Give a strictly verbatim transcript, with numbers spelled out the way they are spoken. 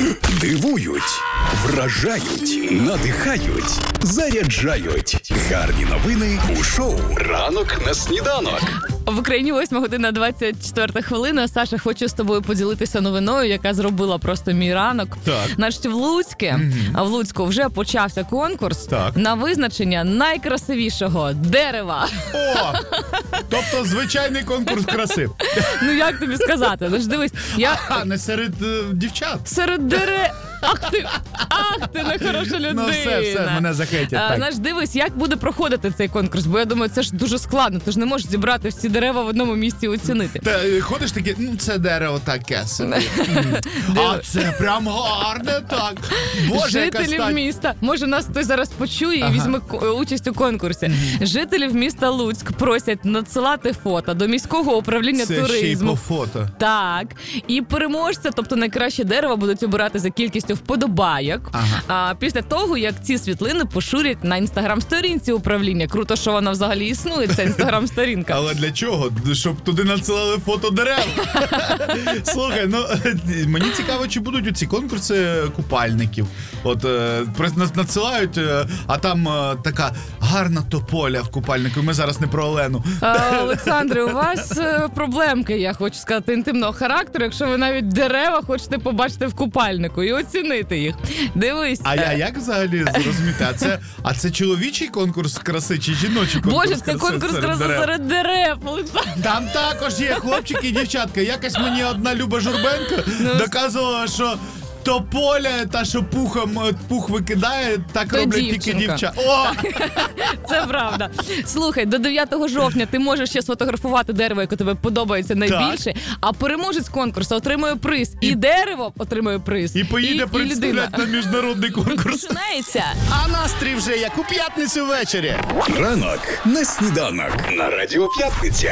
Дивують, вражають, надихають, заряджають. Гарні новини у шоу «Ранок на сніданок». В Україні восьма година двадцять четверта хвилина. Саша, хочу з тобою поділитися новиною, яка зробила просто мій ранок. Так. Значить, в Луцьке, mm-hmm. в Луцьку вже почався конкурс так. на визначення найкрасивішого дерева. О! Тобто звичайний конкурс краси. Ну як тобі сказати? Ну ж дивись, я... А, не серед е, дівчат. Серед дерев... Ах ти, ах ти, нехороша людина. Ну все, все, мене захейтять. Знаєш, дивись, як буде проходити цей конкурс, бо я думаю, це ж дуже складно, ти ж не можеш зібрати всі дерева в одному місці і оцінити. Та ходиш такий, ну це дерево таке собі. А це прям гарне так. Боже, яка Жителів стать. міста, може нас хтось зараз почує і Ага. візьме ко- участь у конкурсі. Mm-hmm. Жителів міста Луцьк просять надсилати фото до міського управління Це ще й туризму. по фото. Так. І переможця, тобто найкраще дерево, будуть обирати за кількістю вподобайок. Ага. А після того, як ці світлини поширять на інстаграм-сторінці управління. Круто, що вона взагалі існує, ця інстаграм-сторінка. Але для чого? Щоб туди надсилали фото дерев. Слухай, ну мені цікаво, чи будуть ці конкурси купальників. От е, надсилають, е, а там е, така гарна тополя в купальнику. Ми зараз не про Олену. А, Олександре, у вас е, проблемки, я хочу сказати, інтимного характеру, якщо ви навіть дерева хочете побачити в купальнику і оцінити їх. Дивись. А я як взагалі зрозуміти? А це, а це чоловічий конкурс краси чи жіночий конкурс Боже, це краси конкурс серед краси дерев? серед дерев, Олександр. Там також є хлопчики і дівчатка. Якось мені одна Люба Журбенко Ну, доказувала, що тополя, та що пухом пух викидає, так То роблять дівчинка. тільки дівчата. О! Це правда. Слухай, до дев'ятого жовтня ти можеш ще сфотографувати дерево, яке тобі подобається найбільше, а переможець конкурсу отримує приз. І, і дерево отримує приз. І поїде і, представляти і на міжнародний конкурс. Починається. А настрій вже як у п'ятницю ввечері. Ранок на сніданок на Радіо П'ятниця.